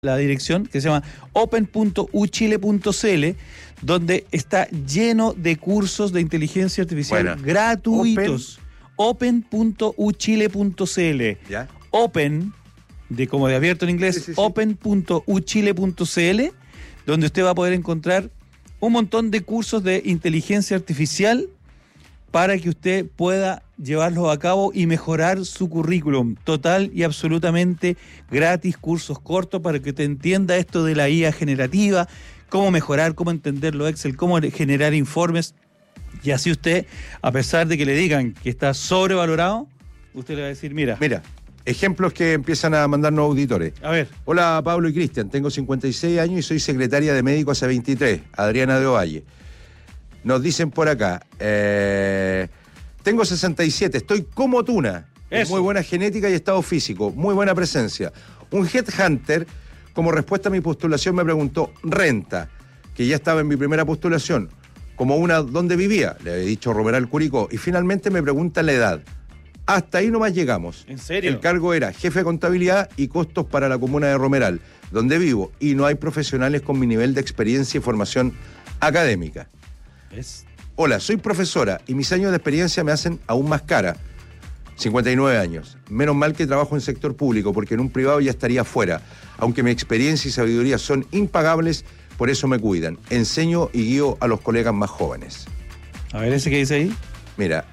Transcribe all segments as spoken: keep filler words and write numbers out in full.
la dirección que se llama open punto u chile punto c l, donde está lleno de cursos de inteligencia artificial Bueno, gratuitos. open punto u chile punto c l. ¿Ya? Open, de como de abierto en inglés, Sí, sí, sí. open punto u chile punto c l, donde usted va a poder encontrar un montón de cursos de inteligencia artificial para que usted pueda llevarlos a cabo y mejorar su currículum. Total y absolutamente gratis, cursos cortos para que usted entienda esto de la I A generativa, cómo mejorar, cómo entender los Excel, cómo generar informes. Y así usted, a pesar de que le digan que está sobrevalorado, usted le va a decir, mira, Mira, ejemplos que empiezan a mandarnos auditores. a ver, Hola Pablo y Cristian, tengo cincuenta y seis años y soy secretaria de médico hace veintitrés, Adriana de Ovalle. Nos dicen por acá, eh, tengo sesenta y siete, estoy como Tuna, con Eso. muy buena genética y estado físico, muy buena presencia. Un headhunter, como respuesta a mi postulación, me preguntó renta, que ya estaba en mi primera postulación, como una, ¿dónde vivía? Le había dicho Romeral Curicó, y finalmente me pregunta la edad. Hasta ahí nomás llegamos. ¿En serio? El cargo era jefe de contabilidad y costos para la comuna de Romeral, donde vivo, y no hay profesionales con mi nivel de experiencia y formación académica. es Hola, soy profesora y mis años de experiencia me hacen aún más cara. cincuenta y nueve años. Menos mal que trabajo en sector público, porque en un privado ya estaría fuera. Aunque mi experiencia y sabiduría son impagables, por eso me cuidan. Enseño y guío a los colegas más jóvenes. a ver ese que dice ahí. Mira,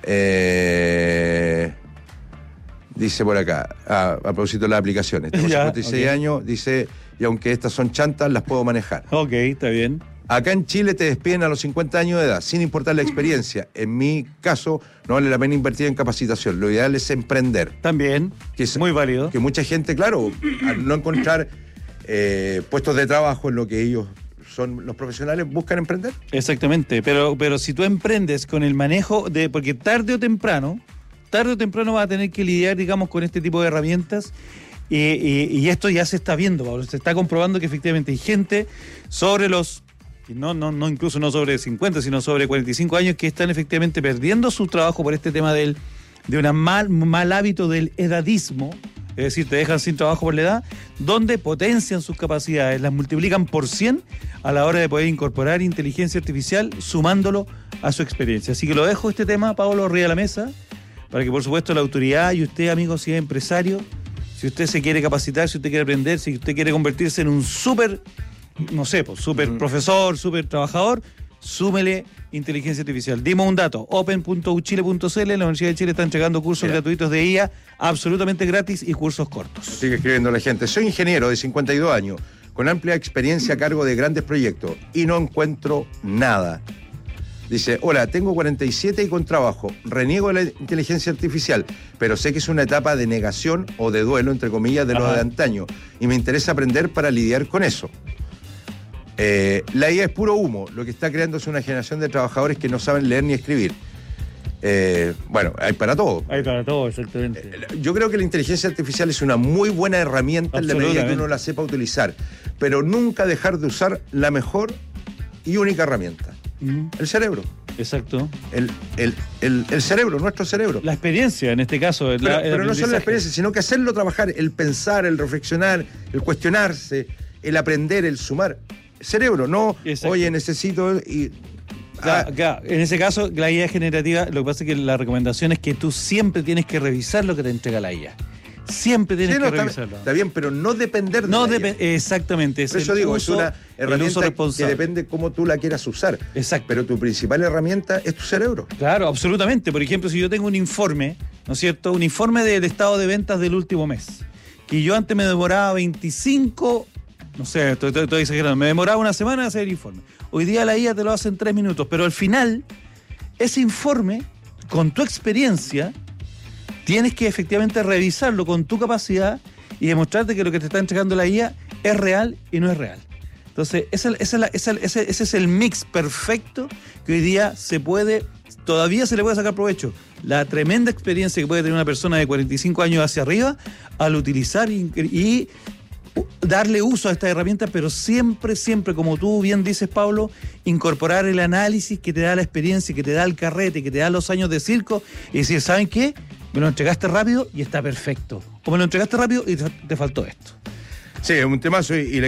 eh, dice por acá, ah, a propósito de las aplicaciones, tengo Ya, cincuenta y seis ok. años, dice, y aunque estas son chantas, las puedo manejar. Ok, está bien. Acá en Chile te despiden a los cincuenta años de edad, sin importar la experiencia. En mi caso, no vale la pena invertir en capacitación. Lo ideal es emprender. También, Que es- muy válido. Que mucha gente, claro, al no encontrar eh, puestos de trabajo en lo que ellos son los profesionales, buscan emprender. Exactamente, pero, pero si tú emprendes con el manejo de, porque tarde o temprano, tarde o temprano vas a tener que lidiar, digamos, con este tipo de herramientas, y, y- y esto ya se está viendo, Pablo, se está comprobando que efectivamente hay gente sobre los, y no, no, no incluso no sobre cincuenta, sino sobre cuarenta y cinco años, que están efectivamente perdiendo su trabajo por este tema del, de un mal, mal hábito del edadismo. Es decir, te dejan sin trabajo por la edad, donde potencian sus capacidades, las multiplican por cien a la hora de poder incorporar inteligencia artificial, sumándolo a su experiencia. Así que lo dejo este tema, Pablo, arriba de la mesa, para que por supuesto la autoridad y usted, amigo, si es empresario, si usted se quiere capacitar, si usted quiere aprender, si usted quiere convertirse en un súper, no sé, pues súper Ujú. profesor, súper trabajador, súmele inteligencia artificial. Dimos un dato, open punto u chile punto c l, la Universidad de Chile está entregando cursos Mira. gratuitos de I A absolutamente gratis y cursos cortos. Sigue escribiendo la gente. Soy ingeniero de cincuenta y dos años, con amplia experiencia a cargo de grandes proyectos y no encuentro nada. Dice, hola, tengo cuarenta y siete y con trabajo. Reniego de la inteligencia artificial, pero sé que es una etapa de negación o de duelo, entre comillas, de lo Ajá. de antaño. Y me interesa aprender para lidiar con eso. Eh, la I A es puro humo. Lo que está creando es una generación de trabajadores que no saben leer ni escribir. Eh, bueno, hay para todo. Hay para todo, exactamente. Yo creo que la inteligencia artificial es una muy buena herramienta en la medida que Absolutamente. uno la sepa utilizar, pero nunca dejar de usar la mejor y única herramienta, Mm, el cerebro. exacto. El, el, el, el cerebro, nuestro cerebro. La experiencia, en este caso. pero la- el pero no solo aprendizaje. la experiencia, sino que hacerlo trabajar, el pensar, el reflexionar, el cuestionarse, el aprender, el sumar. Cerebro, no, Exacto. oye, necesito y... Claro, ah, claro. En ese caso, la I A generativa, lo que pasa es que la recomendación es que tú siempre tienes que revisar lo que te entrega la I A. Siempre tienes sí, no, que está, revisarlo. está bien, pero no depender de No la I A. depende, exactamente. Es Por eso el digo, uso- es una el uso herramienta que responsable. depende cómo tú la quieras usar. Exacto. Pero tu principal herramienta es tu cerebro. Claro, absolutamente. Por ejemplo, si yo tengo un informe, ¿no es cierto? Un informe del estado de ventas del último mes, que yo antes me demoraba veinticinco, no sé, estoy, estoy- estoy exagerando, me demoraba una semana en hacer el informe. Hoy día la I A te lo hace en tres minutos, pero al final, ese informe, con tu experiencia, tienes que efectivamente revisarlo con tu capacidad y demostrarte que lo que te está entregando la I A es real y no es real. Entonces, esa, esa es la- esa- ese, ese es el mix perfecto que hoy día se puede, todavía se le puede sacar provecho. La tremenda experiencia que puede tener una persona de cuarenta y cinco años hacia arriba al utilizar y, y darle uso a esta herramienta, pero siempre, siempre, como tú bien dices, Pablo, incorporar el análisis que te da la experiencia, que te da el carrete, que te da los años de circo, y decir, ¿saben qué? Me lo entregaste rápido y está perfecto. O me lo entregaste rápido y te, te faltó esto. Sí, es un temazo y, y le